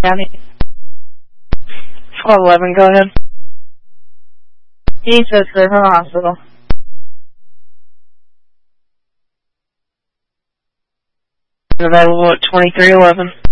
County. 1211, go ahead. He says they're from the hospital. Available at 2311.